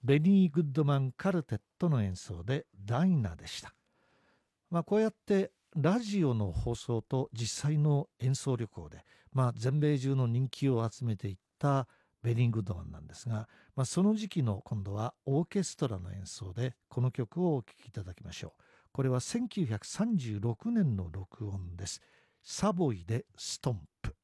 ベニー・グッドマン・カルテットの演奏でダイナでした。こうやってラジオの放送と実際の演奏旅行で、全米中の人気を集めていったベニー・グッドマンなんですが、その時期の今度はオーケストラの演奏でこの曲をお聴きいただきましょう。これは1936年の録音です。サボイでストンプ。